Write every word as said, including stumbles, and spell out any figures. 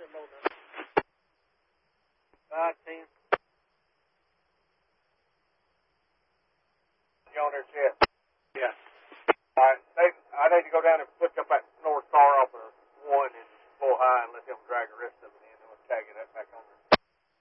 Five, ten. You on their chest? Yeah. All right. They, I need to go down and pick up that North car off of one and pull high and let them drag the rest of it in and we'll tag it up back on there.